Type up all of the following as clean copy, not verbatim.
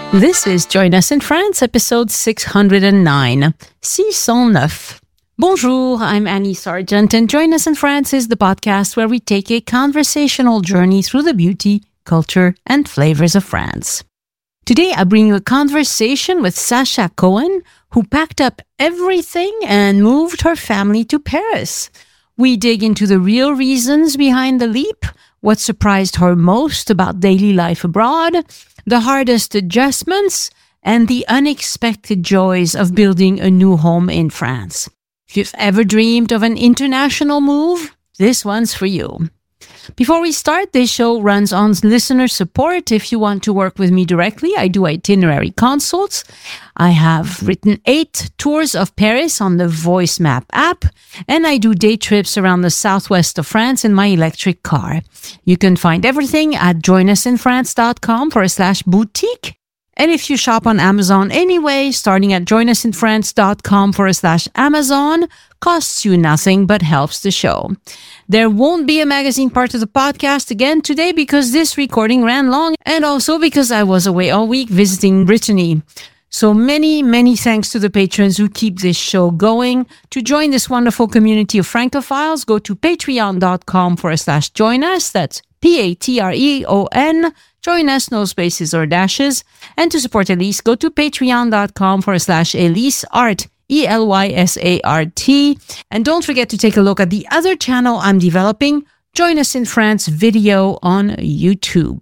This is Join Us in France, episode 609, 609. Bonjour, I'm Annie Sargent, and Join Us in France is the podcast where we take a conversational journey through the beauty, culture, and flavors of France. Today, I bring you a conversation with Sacha Cohen, who packed up everything and moved her family to Paris. We dig into the real reasons behind the leap, what surprised her most about daily life abroad, the hardest adjustments, and the unexpected joys of building a new home in France. If you've ever dreamed of an international move, this one's for you. Before we start, this show runs on listener support. If you want to work with me directly, I do itinerary consults. I have written 8 tours of Paris on the Voice Map app, and I do day trips around the southwest of France in my electric car. You can find everything at joinusinfrance.com/boutique. And if you shop on Amazon anyway, starting at joinusinfrance.com/Amazon costs you nothing but helps the show. There won't be a magazine part of the podcast again today because this recording ran long and also because I was away all week visiting Brittany. So many, many thanks to the patrons who keep this show going. To join this wonderful community of Francophiles, go to patreon.com/join us. That's Patreon. Join us, no spaces or dashes. And to support Elise, go to patreon.com/EliseArt, ELYSART. And don't forget to take a look at the other channel I'm developing, Join Us in France video on YouTube.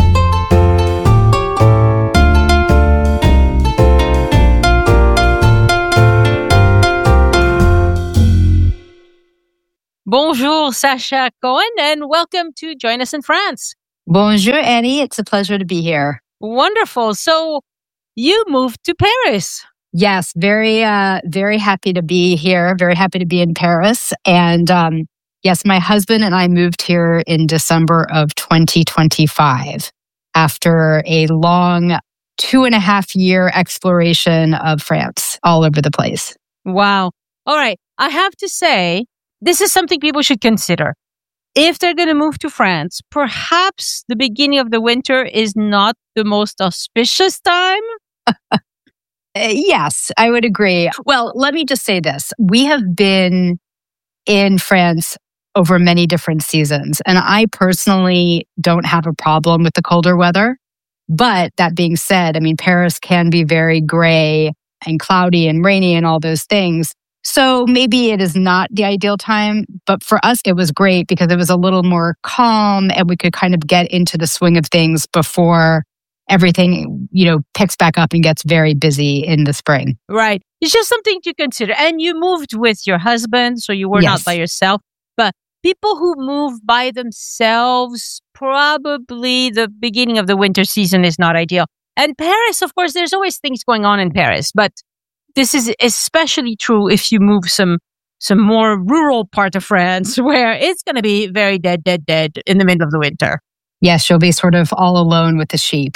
Bonjour, Sacha Cohen, and welcome to Join Us in France. Bonjour, Annie. It's a pleasure to be here. Wonderful. So you moved to Paris. Yes, very happy to be here. Very happy to be in Paris. And yes, my husband and I moved here in December of 2025 after a long 2.5-year exploration of France all over the place. Wow. All right. I have to say, this is something people should consider. If they're going to move to France, perhaps the beginning of the winter is not the most auspicious time. Yes, I would agree. Well, let me just say this. We have been in France over many different seasons, and I personally don't have a problem with the colder weather. But that being said, I mean, Paris can be very gray and cloudy and rainy and all those things. So maybe it is not the ideal time, but for us, it was great because it was a little more calm and we could kind of get into the swing of things before everything, picks back up and gets very busy in the spring. Right. It's just something to consider. And you moved with your husband, so you were not by yourself. But people who move by themselves, probably the beginning of the winter season is not ideal. And Paris, of course, there's always things going on in Paris, but this is especially true if you move some more rural part of France where it's going to be very dead in the middle of the winter. Yes, you'll be sort of all alone with the sheep.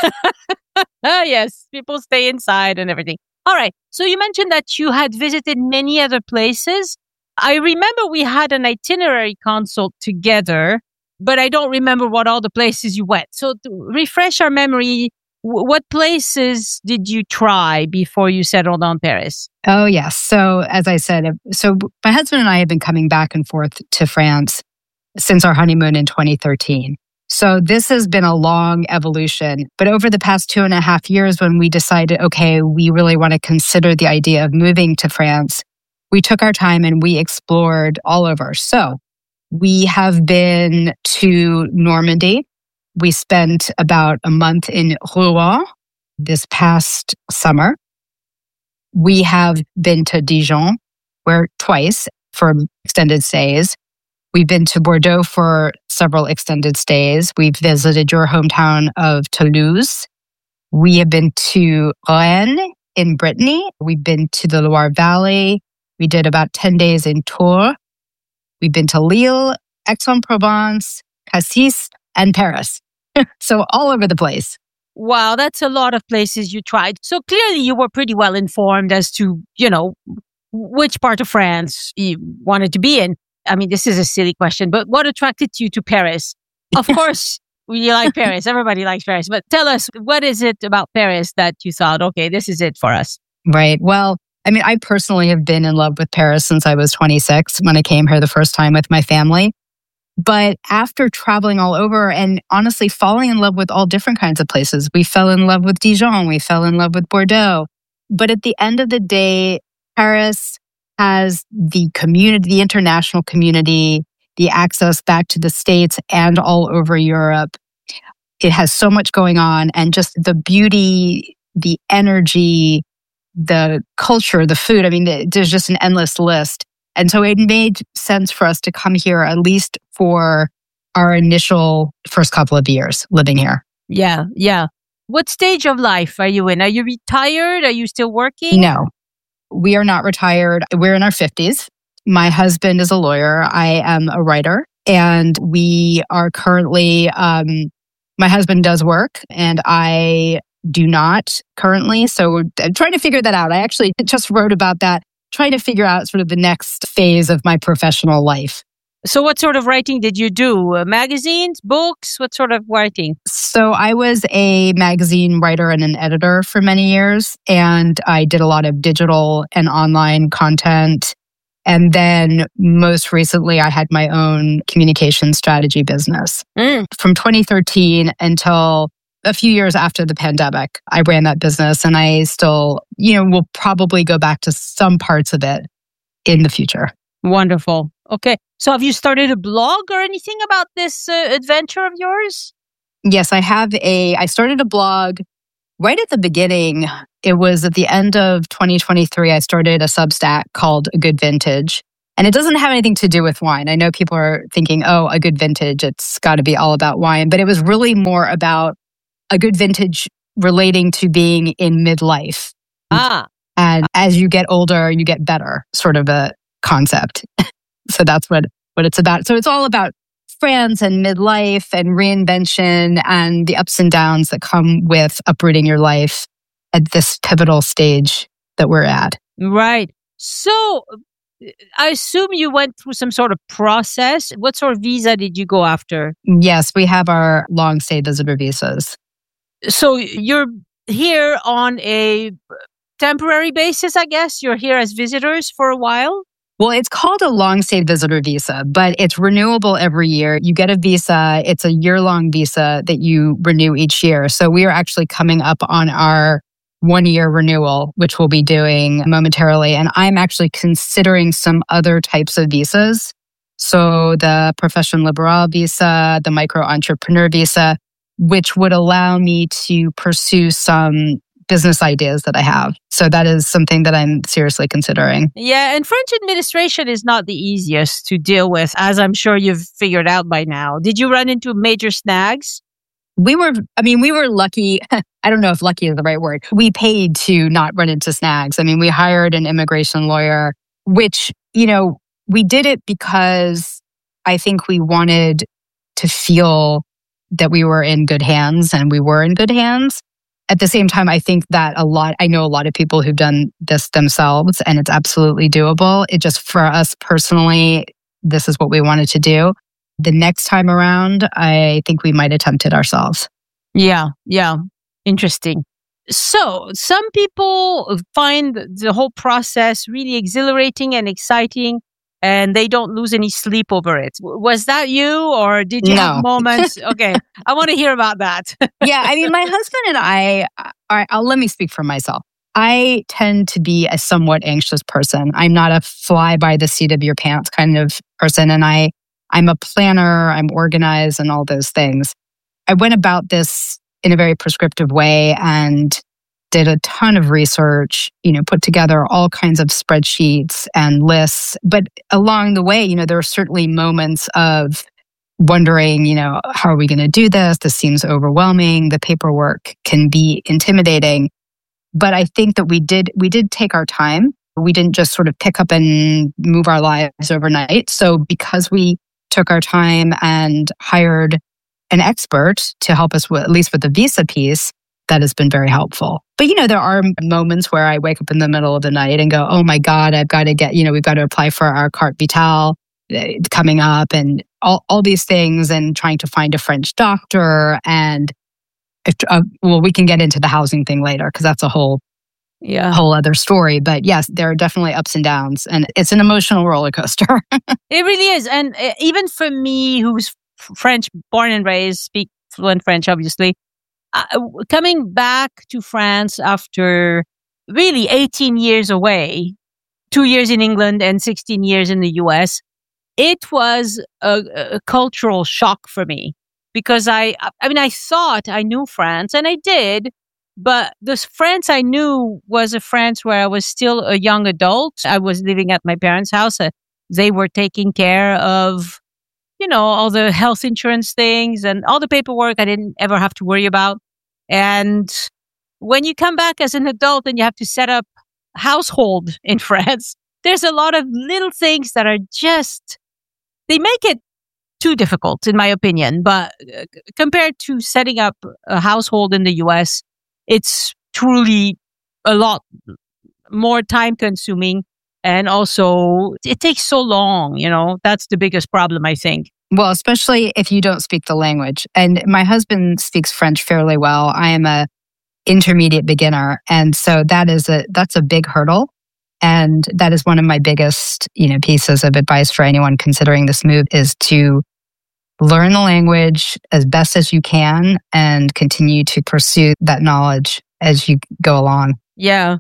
Yes, people stay inside and everything. All right. So you mentioned that you had visited many other places. I remember we had an itinerary consult together, but I don't remember what all the places you went. So to refresh our memory, what places did you try before you settled on Paris? Oh, yes. So as I said, my husband and I have been coming back and forth to France since our honeymoon in 2013. So this has been a long evolution. But over the past 2.5 years, when we decided, okay, we really want to consider the idea of moving to France, we took our time and we explored all over. So we have been to Normandy. We spent about a month in Rouen this past summer. We have been to Dijon, twice for extended stays. We've been to Bordeaux for several extended stays. We've visited your hometown of Toulouse. We have been to Rennes in Brittany. We've been to the Loire Valley. We did about 10 days in Tours. We've been to Lille, Aix-en-Provence, Cassis, and Paris. So all over the place. Wow, that's a lot of places you tried. So clearly you were pretty well informed as to, which part of France you wanted to be in. I mean, this is a silly question, but what attracted you to Paris? Of course, You like Paris. Everybody likes Paris. But tell us, what is it about Paris that you thought, okay, this is it for us? Right. Well, I mean, I personally have been in love with Paris since I was 26 when I came here the first time with my family. But after traveling all over and honestly falling in love with all different kinds of places, we fell in love with Dijon, we fell in love with Bordeaux. But at the end of the day, Paris has the community, the international community, the access back to the States and all over Europe. It has so much going on, and just the beauty, the energy, the culture, the food. I mean, there's just an endless list. And so it made sense for us to come here, at least for our initial first couple of years living here. Yeah, yeah. What stage of life are you in? Are you retired? Are you still working? No, we are not retired. We're in our 50s. My husband is a lawyer. I am a writer. And we are currently, my husband does work and I do not currently. So I'm trying to figure that out. I actually just wrote about that, trying to figure out sort of the next phase of my professional life. So what sort of writing did you do? Magazines, books? What sort of writing? So I was a magazine writer and an editor for many years, and I did a lot of digital and online content. And then most recently, I had my own communication strategy business. From 2013 until a few years after the pandemic, I ran that business, and I still, will probably go back to some parts of it in the future. Wonderful. Okay. So have you started a blog or anything about this adventure of yours? Yes, I started a blog right at the beginning. It was at the end of 2023. I started a Substack called A Good Vintage. And it doesn't have anything to do with wine. I know people are thinking, oh, a good vintage, it's got to be all about wine. But it was really more about a good vintage relating to being in midlife. And as you get older, you get better, sort of a concept. So that's what it's about. So it's all about France and midlife and reinvention and the ups and downs that come with uprooting your life at this pivotal stage that we're at. Right. So I assume you went through some sort of process. What sort of visa did you go after? Yes, we have our long stay visitor visas. So you're here on a temporary basis, I guess? You're here as visitors for a while? Well, it's called a long stay visitor visa, but it's renewable every year. You get a visa. It's a year-long visa that you renew each year. So we are actually coming up on our 1-year renewal, which we'll be doing momentarily. And I'm actually considering some other types of visas. So the Profession Liberale visa, the Micro Entrepreneur visa, which would allow me to pursue some business ideas that I have. So that is something that I'm seriously considering. Yeah, and French administration is not the easiest to deal with, as I'm sure you've figured out by now. Did you run into major snags? We were lucky. I don't know if lucky is the right word. We paid to not run into snags. I mean, we hired an immigration lawyer, which, we did it because I think we wanted to feel that we were in good hands, and we were in good hands. At the same time, I think that I know a lot of people who've done this themselves, and it's absolutely doable. It just, for us personally, this is what we wanted to do. The next time around, I think we might attempt it ourselves. Yeah. Interesting. So some people find the whole process really exhilarating and exciting, and they don't lose any sleep over it. Was that you, or did you have moments? Okay, I want to hear about that. Yeah, I mean, my husband and I, let me speak for myself. I tend to be a somewhat anxious person. I'm not a fly by the seat of your pants kind of person, and I'm a planner, I'm organized, and all those things. I went about this in a very prescriptive way and did a ton of research, put together all kinds of spreadsheets and lists. But along the way, there are certainly moments of wondering, how are we going to do this? This seems overwhelming. The paperwork can be intimidating. But I think that we did take our time. We didn't just sort of pick up and move our lives overnight. So because we took our time and hired an expert to help us at least with the visa piece, that has been very helpful. But, there are moments where I wake up in the middle of the night and go, oh my God, I've got to we've got to apply for our carte vitale coming up. And all these things and trying to find a French doctor. And we can get into the housing thing later because that's a whole other story. But yes, there are definitely ups and downs, and it's an emotional roller coaster. It really is. And even for me, who's French, born and raised, speak fluent French, obviously, coming back to France after really 18 years away, 2 years in England and 16 years in the US, it was a cultural shock for me because I thought I knew France, and I did. But the France I knew was a France where I was still a young adult. I was living at my parents' house. They were taking care of, all the health insurance things and all the paperwork I didn't ever have to worry about. And when you come back as an adult and you have to set up household in France, there's a lot of little things that are they make it too difficult, in my opinion. But compared to setting up a household in the US, it's truly a lot more time consuming. And also, it takes so long, that's the biggest problem, I think. Well, especially if you don't speak the language. And my husband speaks French fairly well. I am a intermediate beginner. And so that's a big hurdle. And that is one of my biggest, pieces of advice for anyone considering this move is to learn the language as best as you can and continue to pursue that knowledge as you go along. Yeah.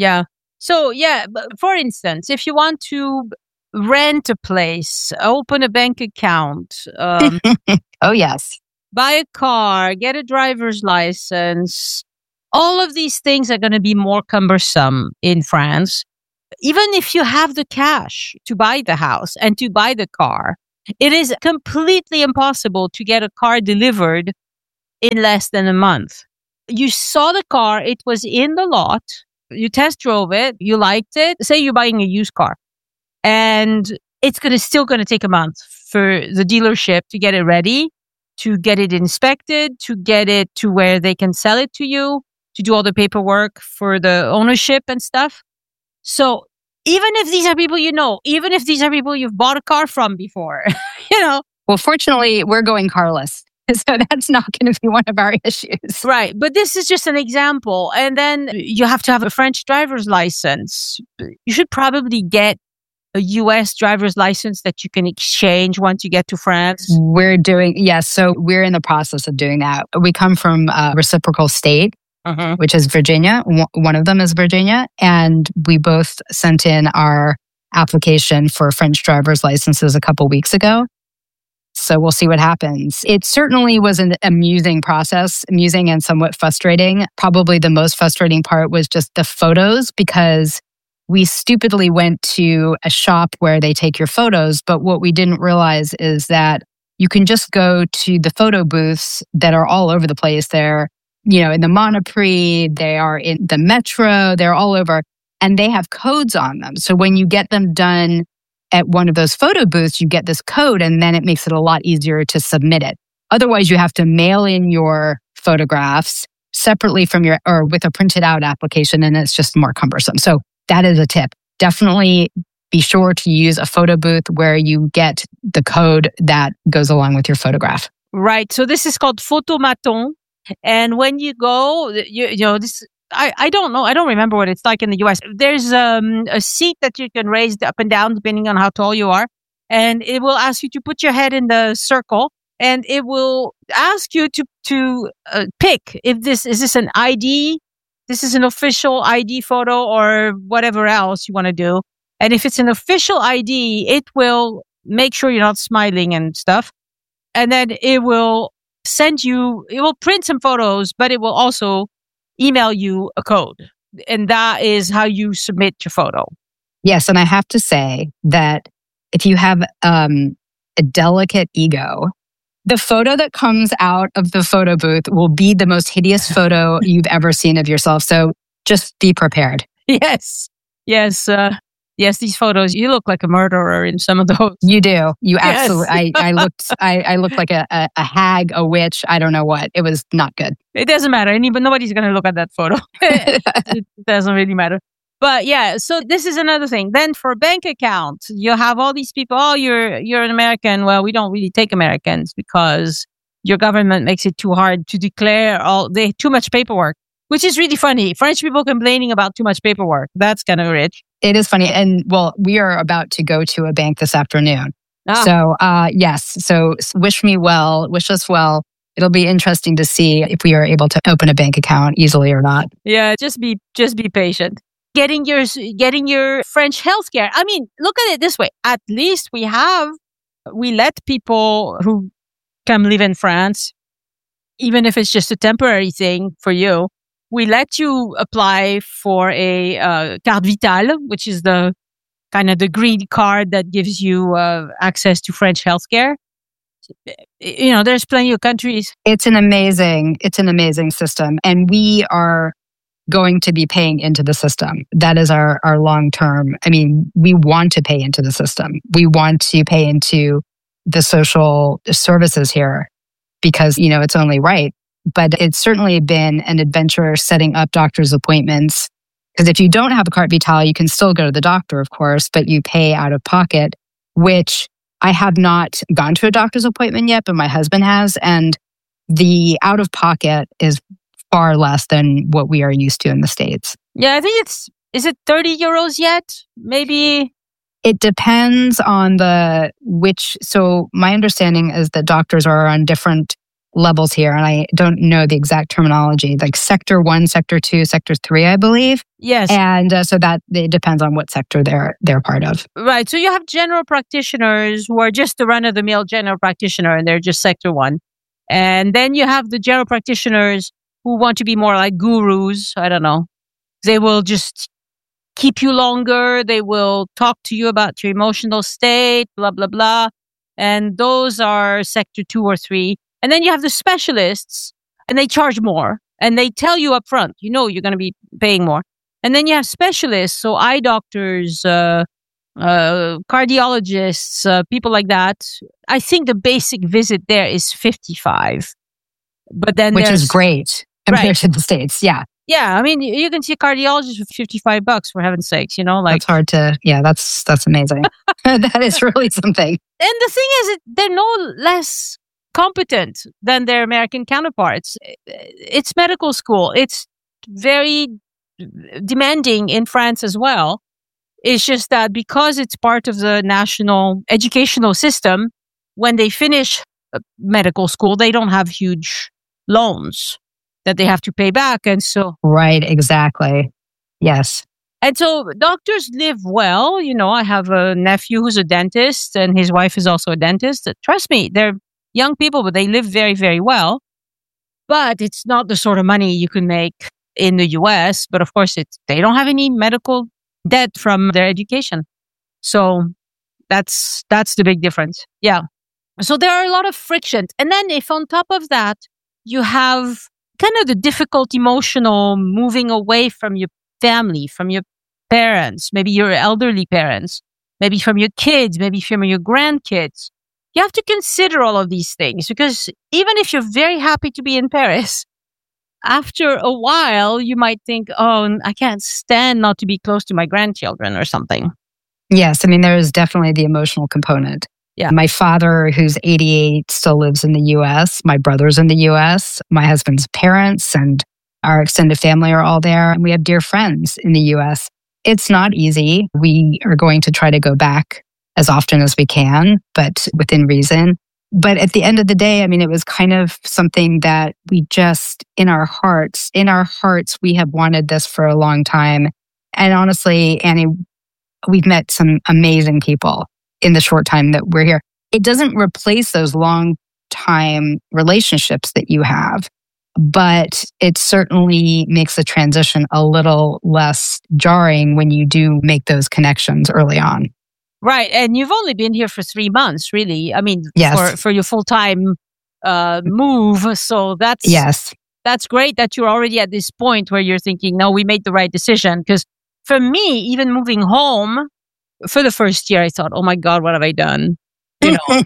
So, for instance, if you want to rent a place, open a bank account. Oh, yes. Buy a car, get a driver's license. All of these things are going to be more cumbersome in France. Even if you have the cash to buy the house and to buy the car, it is completely impossible to get a car delivered in less than a month. You saw the car, it was in the lot, you test drove it, you liked it. Say you're buying a used car, and it's still going to take a month for the dealership to get it ready, to get it inspected, to get it to where they can sell it to you, to do all the paperwork for the ownership and stuff. So even if these are people even if these are people you've bought a car from before, Well, fortunately, we're going carless. So that's not going to be one of our issues. Right. But this is just an example. And then you have to have a French driver's license. You should probably get a US driver's license that you can exchange once you get to France. So we're in the process of doing that. We come from a reciprocal state, which is Virginia. One of them is Virginia. And we both sent in our application for French driver's licenses a couple weeks ago. So we'll see what happens. It certainly was an amusing process, amusing and somewhat frustrating. Probably the most frustrating part was just the photos, because we stupidly went to a shop where they take your photos. But what we didn't realize is that you can just go to the photo booths that are all over the place. They're, in the Monoprix, they are in the Metro, they're all over, and they have codes on them. So when you get them done at one of those photo booths, you get this code, and then it makes it a lot easier to submit it. Otherwise, you have to mail in your photographs separately from or with a printed out application, and it's just more cumbersome. So that is a tip. Definitely be sure to use a photo booth where you get the code that goes along with your photograph. Right. So this is called Photomaton. And when you go, I don't know. I don't remember what it's like in the US. There's a seat that you can raise up and down depending on how tall you are. And it will ask you to put your head in the circle, and it will ask you to pick if this is an ID, this is an official ID photo, or whatever else you want to do. And if it's an official ID, it will make sure you're not smiling and stuff. And then it will print some photos, but it will also email you a code. And that is how you submit your photo. Yes. And I have to say that if you have a delicate ego, the photo that comes out of the photo booth will be the most hideous photo you've ever seen of yourself. So just be prepared. Yes. Yes, these photos, you look like a murderer in some of those. You do. You absolutely. Yes. I looked like a hag, a witch. I don't know what. It was not good. It doesn't matter. Nobody's going to look at that photo. It doesn't really matter. But yeah, so this is another thing. Then for bank account, you have all these people, oh, you're an American. Well, we don't really take Americans because your government makes it too hard to declare too much paperwork, which is really funny. French people complaining about too much paperwork. That's kind of rich. It is funny. And well, we are about to go to a bank this afternoon. So, yes. So wish us well. It'll be interesting to see if we are able to open a bank account easily or not. Yeah, just be patient. Getting your French healthcare. I mean, look at it this way. At least we let people who come live in France, even if it's just a temporary thing for you, we let you apply for a carte vitale, which is the kind of the green card that gives you access to French healthcare. You know, there's plenty of countries. It's an amazing system. And we are going to be paying into the system. That is our long term. I mean, we want to pay into the system. We want to pay into the social services here because, you know, it's only right. But it's certainly been an adventure setting up doctor's appointments. Because if you don't have a carte vitale, you can still go to the doctor, of course, but you pay out of pocket, which I have not gone to a doctor's appointment yet, but my husband has. And the out of pocket is far less than what we are used to in the States. Yeah, I think is it 30 euros yet? Maybe. It depends on so my understanding is that doctors are on different levels here. And I don't know the exact terminology, like sector 1, sector 2, sector 3, I believe. Yes. And so that it depends on what sector they're part of. Right. So you have general practitioners who are just the run-of-the-mill general practitioner and they're just sector 1. And then you have the general practitioners who want to be more like gurus. I don't know. They will just keep you longer. They will talk to you about your emotional state, blah, blah, blah. And those are sector 2 or 3. And then you have the specialists and they charge more and they tell you up front, you know, you're going to be paying more. And then you have specialists. So eye doctors, cardiologists, people like that. I think the basic visit there is 55. But then which is great compared to the States. Yeah. Yeah. I mean, you can see a cardiologist for $55 for heaven's sakes, you know, like. That's hard to, yeah, that's amazing. That is really something. And the thing is, they're no less competent than their American counterparts. It's medical school. It's very demanding in France as well. It's just that because it's part of the national educational system, when they finish medical school, they don't have huge loans that they have to pay back. And so. Right, exactly. Yes. And so doctors live well. You know, I have a nephew who's a dentist and his wife is also a dentist. Trust me, they're young people, but they live very, very well. But it's not the sort of money you can make in the US. But of course, they don't have any medical debt from their education. So that's the big difference. Yeah. So there are a lot of frictions. And then if on top of that, you have kind of the difficult emotional moving away from your family, from your parents, maybe your elderly parents, maybe from your kids, maybe from your grandkids. You have to consider all of these things because even if you're very happy to be in Paris, after a while, you might think, oh, I can't stand not to be close to my grandchildren or something. Yes. I mean, there is definitely the emotional component. Yeah. My father, who's 88, still lives in the U.S. My brother's in the U.S. My husband's parents and our extended family are all there. And we have dear friends in the U.S. It's not easy. We are going to try to go back as often as we can, but within reason. But at the end of the day, I mean, it was kind of something that we just, in our hearts, we have wanted this for a long time. And honestly, Annie, we've met some amazing people in the short time that we're here. It doesn't replace those long time relationships that you have, but it certainly makes the transition a little less jarring when you do make those connections early on. Right. And you've only been here for 3 months, really. I mean, yes. for your full-time move. So that's great that you're already at this point where you're thinking, no, we made the right decision. Because for me, even moving home, for the first year, I thought, oh my God, what have I done? You know,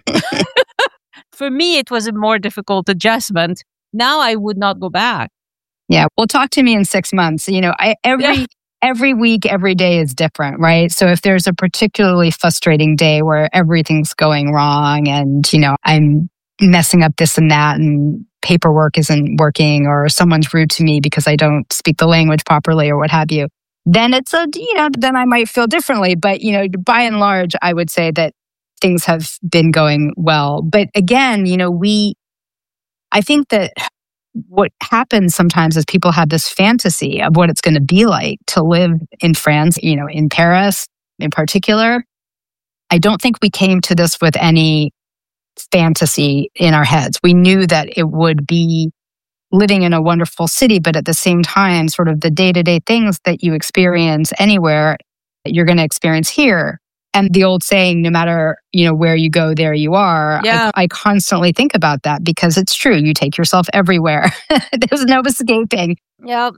for me, it was a more difficult adjustment. Now I would not go back. Yeah. Well, talk to me in 6 months. You know, every week, every day is different, right? So if there's a particularly frustrating day where everything's going wrong and, I'm messing up this and that and paperwork isn't working or someone's rude to me because I don't speak the language properly or what have you, then then I might feel differently. But, by and large, I would say that things have been going well. But again, I think that what happens sometimes is people have this fantasy of what it's going to be like to live in France, in Paris in particular. I don't think we came to this with any fantasy in our heads. We knew that it would be living in a wonderful city, but at the same time, sort of the day-to-day things that you experience anywhere, you're going to experience here. And the old saying, no matter, where you go, there you are. Yeah. I constantly think about that because it's true. You take yourself everywhere. There's no escaping. Yeah.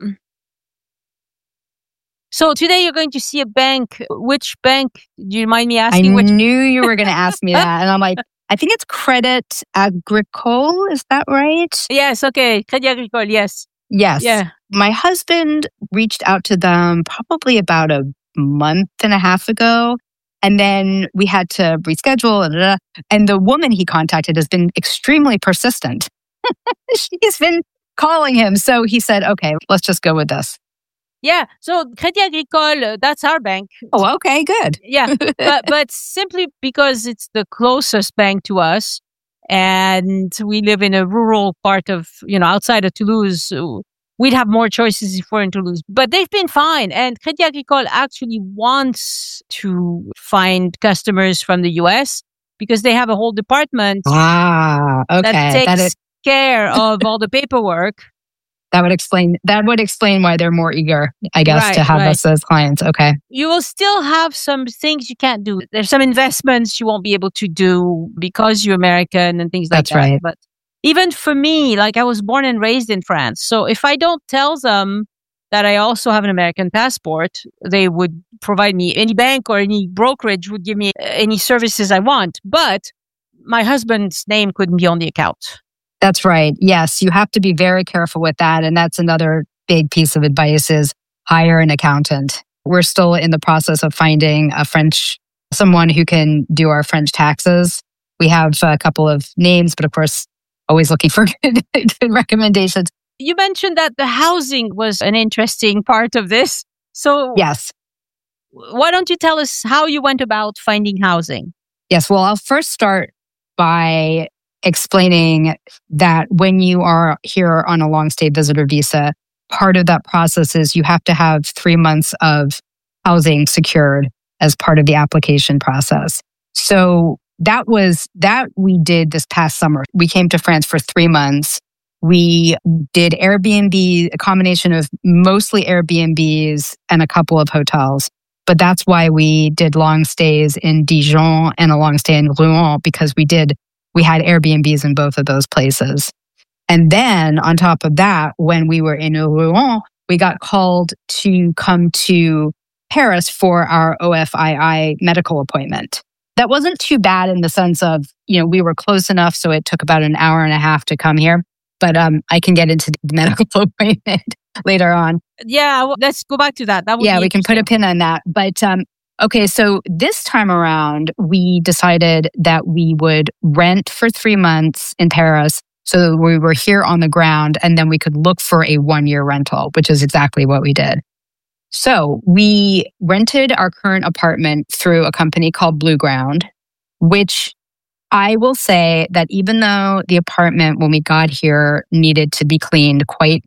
So today you're going to see a bank. Which bank? Do you mind me asking? I knew you were going to ask me that. And I'm like, I think it's Crédit Agricole. Is that right? Yes. Okay. Crédit Agricole. Yes. Yes. Yeah. My husband reached out to them probably about a month and a half ago. And then we had to reschedule. And the woman he contacted has been extremely persistent. She's been calling him. So he said, okay, let's just go with this. Yeah. So Crédit Agricole, that's our bank. Oh, okay, good. Yeah. but simply because it's the closest bank to us and we live in a rural part of, outside of Toulouse, we'd have more choices if we're in Toulouse. But they've been fine. And Crédit Agricole actually wants to find customers from the US because they have a whole department that takes care of all the paperwork. That would explain why they're more eager, I guess, to have us as clients. Okay. You will still have some things you can't do. There's some investments you won't be able to do because you're American and things like that. That's right. But even for me, I was born and raised in France. So if I don't tell them that I also have an American passport, they would provide me, any bank or any brokerage would give me any services I want. But my husband's name couldn't be on the account. That's right. Yes, you have to be very careful with that. And that's another big piece of advice is hire an accountant. We're still in the process of finding someone who can do our French taxes. We have a couple of names, but of course, always looking for good recommendations. You mentioned that the housing was an interesting part of this. So yes, why don't you tell us how you went about finding housing? Yes, well, I'll first start by explaining that when you are here on a long stay visitor visa, part of that process is you have to have 3 months of housing secured as part of the application process. So that we did this past summer. We came to France for 3 months. We did Airbnb, a combination of mostly Airbnbs and a couple of hotels. But that's why we did long stays in Dijon and a long stay in Rouen, because we had Airbnbs in both of those places. And then on top of that, when we were in Rouen, we got called to come to Paris for our OFII medical appointment. That wasn't too bad in the sense of, we were close enough, so it took about an hour and a half to come here. But I can get into the medical appointment later on. Yeah, let's go back to that. We can put a pin on that. But okay, so this time around, we decided that we would rent for 3 months in Paris so that we were here on the ground, and then we could look for a 1-year rental, which is exactly what we did. So we rented our current apartment through a company called Blue Ground, which I will say that even though the apartment when we got here needed to be cleaned quite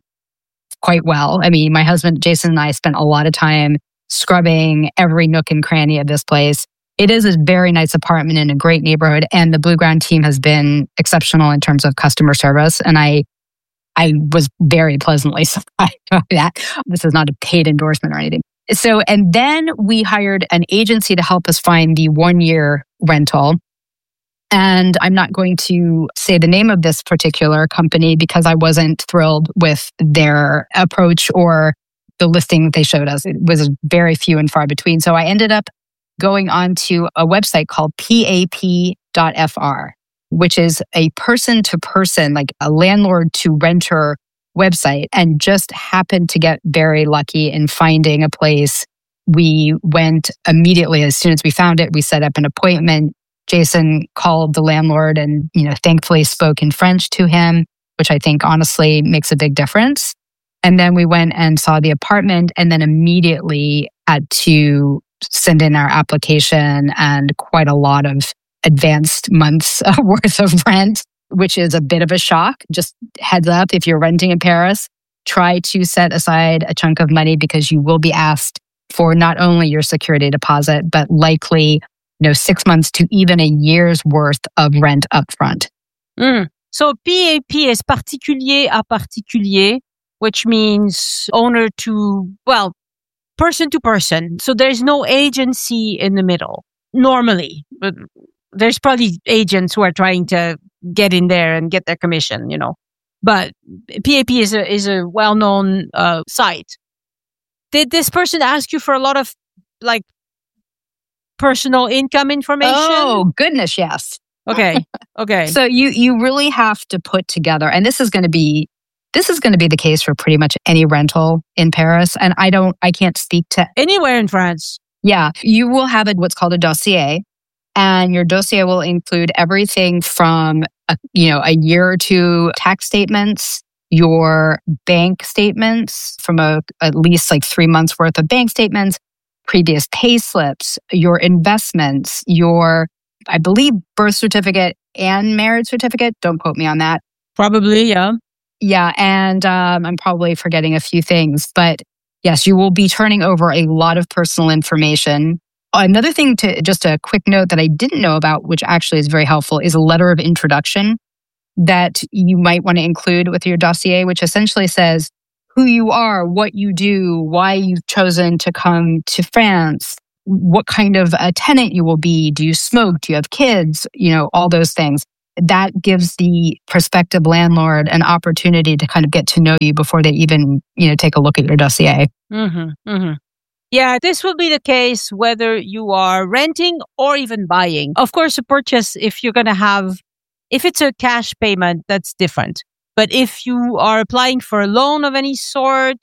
well. I mean, my husband, Jason, and I spent a lot of time scrubbing every nook and cranny of this place. It is a very nice apartment in a great neighborhood, and the Blue Ground team has been exceptional in terms of customer service. And I was very pleasantly surprised by that. This is not a paid endorsement or anything. So, and then we hired an agency to help us find the 1-year rental. And I'm not going to say the name of this particular company because I wasn't thrilled with their approach or the listing they showed us. It was very few and far between. So I ended up going on to a website called pap.fr, which is a person-to-person, like a landlord to renter website and just happened to get very lucky in finding a place. We went immediately. As soon as we found it, we set up an appointment. Jason called the landlord and, thankfully spoke in French to him, which I think honestly makes a big difference. And then we went and saw the apartment and then immediately had to send in our application and quite a lot of advanced months worth of rent, which is a bit of a shock. Just heads up, if you're renting in Paris, try to set aside a chunk of money because you will be asked for not only your security deposit, but likely 6 months to even a year's worth of rent upfront. So PAP is particulier à particulier, which means owner to, person to person. So there's no agency in the middle, normally. But there's probably agents who are trying to get in there and get their commission, But PAP is a well-known site. Did this person ask you for a lot of personal income information? Oh, goodness, yes. Okay. So you really have to put together, and this is going to be the case for pretty much any rental in Paris. And I can't speak to anywhere in France. Yeah, you will have what's called a dossier, and your dossier will include everything from a year or two tax statements, your bank statements from at least 3 months worth of bank statements, previous pay slips, your investments, your, I believe, birth certificate and marriage certificate. Don't quote me on that. Probably, yeah. Yeah, and I'm probably forgetting a few things, but yes, you will be turning over a lot of personal information. Another thing just a quick note that I didn't know about, which actually is very helpful, is a letter of introduction that you might want to include with your dossier, which essentially says who you are, what you do, why you've chosen to come to France, what kind of a tenant you will be, do you smoke, do you have kids, all those things. That gives the prospective landlord an opportunity to kind of get to know you before they even, take a look at your dossier. Yeah, this will be the case whether you are renting or even buying. Of course, a purchase, if it's a cash payment, that's different. But if you are applying for a loan of any sort,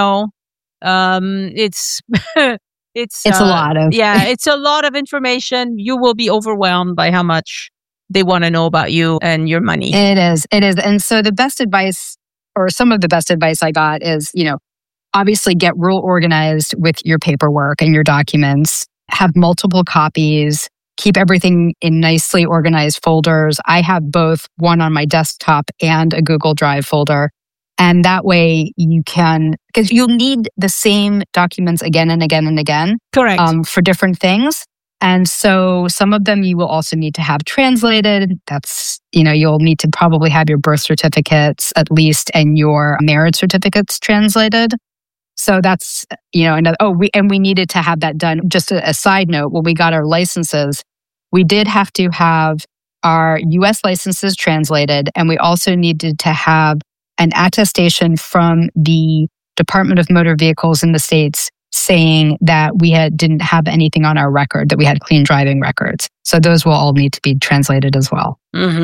it's it's a lot of it's a lot of information. You will be overwhelmed by how much they want to know about you and your money. It is. And so the best advice, or some of the best advice I got is, obviously get real organized with your paperwork and your documents, have multiple copies, keep everything in nicely organized folders. I have both one on my desktop and a Google Drive folder. And that way you can, because you'll need the same documents again and again and again. Correct. For different things. And so some of them you will also need to have translated. That's, you'll need to probably have your birth certificates at least and your marriage certificates translated. So that's, another, we needed to have that done. Just a side note, when we got our licenses, we did have to have our US licenses translated. And we also needed to have an attestation from the Department of Motor Vehicles in the States saying that we didn't have anything on our record, that we had clean driving records. So those will all need to be translated as well.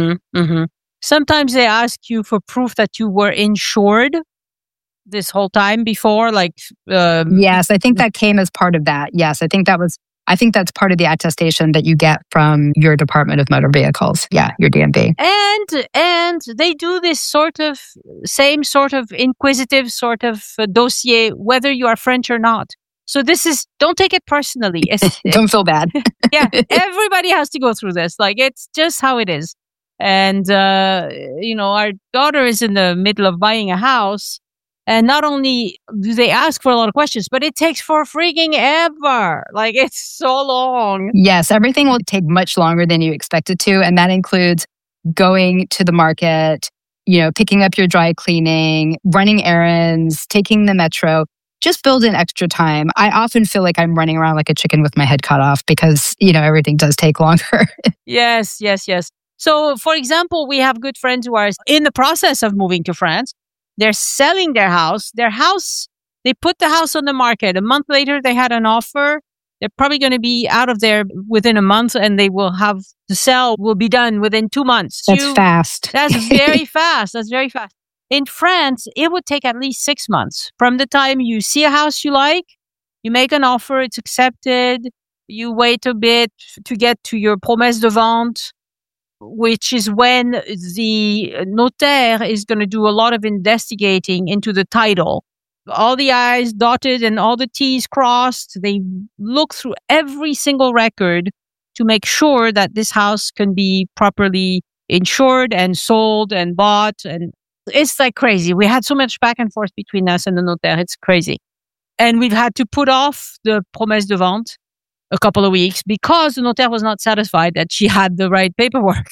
Sometimes they ask you for proof that you were insured this whole time before, Yes, I think that came as part of that. Yes, I think that's part of the attestation that you get from your Department of Motor Vehicles. Yeah, your DMV. And they do this same sort of inquisitive sort of dossier, whether you are French or not. So don't take it personally. Don't feel bad. Yeah, everybody has to go through this. It's just how it is. And, our daughter is in the middle of buying a house. And not only do they ask for a lot of questions, but it takes for freaking ever. It's so long. Yes, everything will take much longer than you expect it to. And that includes going to the market, picking up your dry cleaning, running errands, taking the metro. Just build in extra time. I often feel like I'm running around like a chicken with my head cut off because, everything does take longer. Yes. So, for example, we have good friends who are in the process of moving to France. They're selling their house. They put the house on the market. A month later, they had an offer. They're probably going to be out of there within a month, and they will have the sale will be done within 2 months. That's fast. That's very fast. In France, it would take at least 6 months from the time you see a house you like, you make an offer, it's accepted, you wait a bit to get to your promesse de vente, which is when the notaire is going to do a lot of investigating into the title. All the I's dotted and all the T's crossed. They look through every single record to make sure that this house can be properly insured and sold and bought. And it's like crazy. We had so much back and forth between us and the notaire. It's crazy. And we've had to put off the promesse de vente a couple of weeks because the notaire was not satisfied that she had the right paperwork.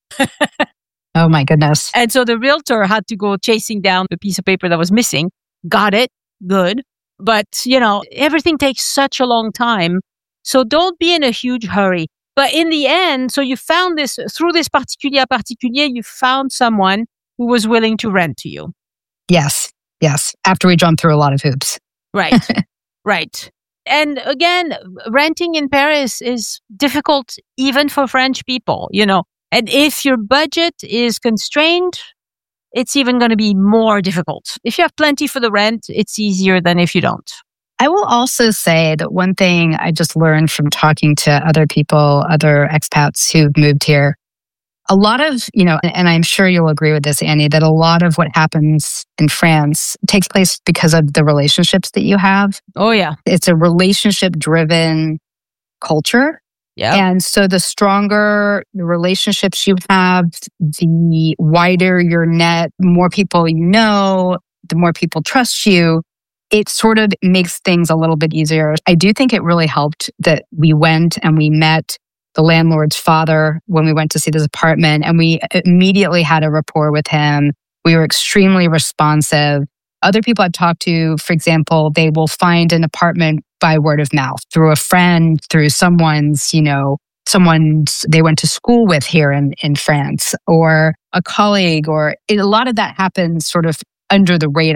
Oh my goodness. And so the realtor had to go chasing down the piece of paper that was missing. Got it. Good. But, everything takes such a long time. So don't be in a huge hurry. But in the end, so you found this, through this particulier, you found someone who was willing to rent to you. Yes. After we jumped through a lot of hoops. Right. Right. And again, renting in Paris is difficult even for French people, And if your budget is constrained, it's even going to be more difficult. If you have plenty for the rent, it's easier than if you don't. I will also say that one thing I just learned from talking to other people, other expats who've moved here, a lot of, and I'm sure you'll agree with this, Annie, that a lot of what happens in France takes place because of the relationships that you have. Oh, yeah. It's a relationship-driven culture. Yeah. And so the stronger the relationships you have, the wider your net, the more people you know, the more people trust you. It sort of makes things a little bit easier. I do think it really helped that we went and we met the landlord's father when we went to see this apartment, and we immediately had a rapport with him. We were extremely responsive. Other people I've talked to, for example, they will find an apartment by word of mouth, through a friend, through someone's they went to school with here in France, or a colleague, or a lot of that happens sort of under the radar.